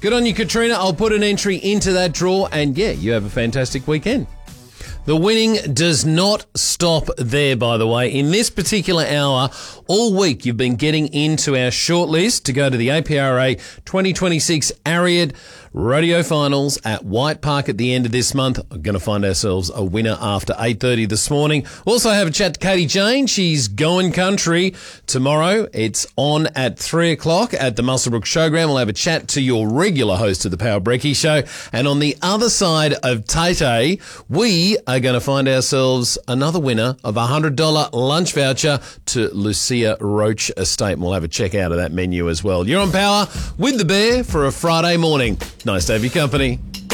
Good on you, Katrina. I'll put an entry into that draw, and yeah, you have a fantastic weekend. The winning does not stop there, by the way. In this particular hour, all week you've been getting into our shortlist to go to the APRA 2026 Ariad Radio Finals at White Park at the end of this month. We're going to find ourselves a winner after 8:30 this morning. Also have a chat to Katie Jane. She's going country tomorrow. It's on at 3 o'clock at the Muswellbrook Showground. We'll have a chat to your regular host of the Power Brekkie Show. And on the other side of Tay, we are going to find ourselves another winner of a $100 lunch voucher to Lucia Roach Estate. And we'll have a check out of that menu as well. You're on Power with the Bear for a Friday morning. Nice to have your company.